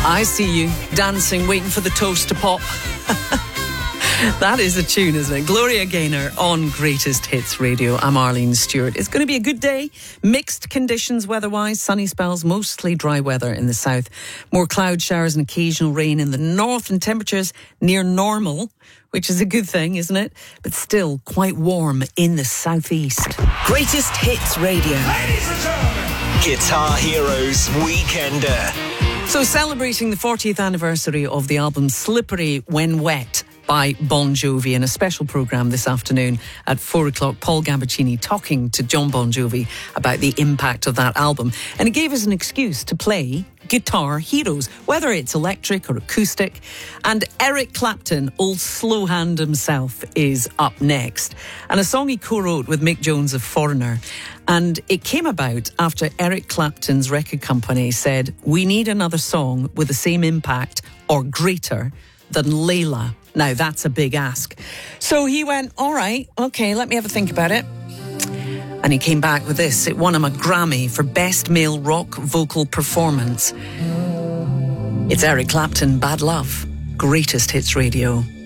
I see you dancing, waiting for the toast to pop. That is a tune, isn't it? Gloria Gaynor on Greatest Hits Radio. I'm Arlene Stewart. It's going to be a good day. Mixed conditions weather-wise. Sunny spells, mostly dry weather in the south. More cloud showers and occasional rain in the north, and temperatures near normal, which is a good thing, isn't it? But still quite warm in the southeast. Greatest Hits Radio. Ladies and gentlemen, Guitar Heroes Weekender. So celebrating the 40th anniversary of the album Slippery When Wet by Bon Jovi in a special programme this afternoon at 4 o'clock. Paul Gambaccini talking to John Bon Jovi about the impact of that album. And it gave us an excuse to play Guitar Heroes, whether it's electric or acoustic. And Eric Clapton, old slow hand himself, is up next. And a song he co-wrote with Mick Jones of Foreigner. And it came about after Eric Clapton's record company said, we need another song with the same impact or greater than Layla. Now, that's a big ask. So he went, all right, okay, let me have a think about it. And he came back with this. It won him a Grammy for Best Male Rock Vocal Performance. It's Eric Clapton, Bad Love, Greatest Hits Radio.